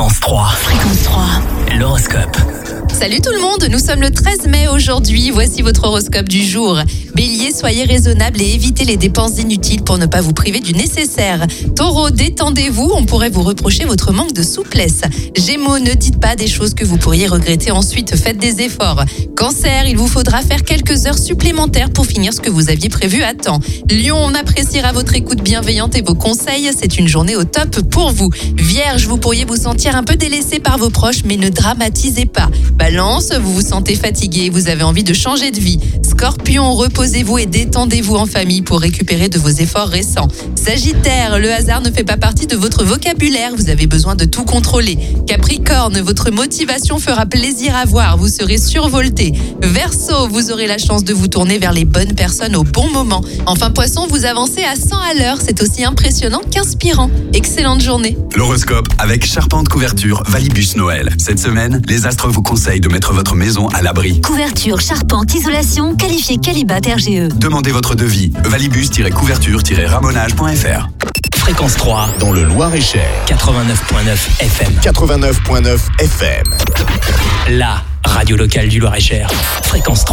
Fréquence 3. Fréquence 3. L'horoscope. Salut tout le monde, nous sommes le 13 mai aujourd'hui. Voici votre horoscope du jour. Bélier, soyez raisonnable et évitez les dépenses inutiles pour ne pas vous priver du nécessaire. Taureau, détendez-vous, on pourrait vous reprocher votre manque de souplesse. Gémeaux, ne dites pas des choses que vous pourriez regretter ensuite, faites des efforts. Cancer, il vous faudra faire quelques heures supplémentaires pour finir ce que vous aviez prévu à temps. Lion, on appréciera votre écoute bienveillante et vos conseils, c'est une journée au top pour vous. Vierge, vous pourriez vous sentir un peu délaissé par vos proches, mais ne dramatisez pas. Balance, vous vous sentez fatigué, vous avez envie de changer de vie. Scorpion, reposez-vous et détendez-vous en famille pour récupérer de vos efforts récents. Sagittaire, le hasard ne fait pas partie de votre vocabulaire, vous avez besoin de tout contrôler. Capricorne, votre motivation fera plaisir à voir, vous serez survolté. Verseau, vous aurez la chance de vous tourner vers les bonnes personnes au bon moment. Enfin Poisson, vous avancez à 100 à l'heure, c'est aussi impressionnant qu'inspirant. Excellente journée. L'horoscope avec Charpente Couverture Valibus Noël. Cette semaine, les astres vous conseillent de mettre votre maison à l'abri. Couverture, charpente, isolation, qualifié Qualibat RGE. Demandez votre devis. Valibus-couverture-ramonage.fr. Fréquence 3. Dans le Loir-et-Cher. 89.9 FM. 89.9 FM. La radio locale du Loir-et-Cher. Fréquence 3.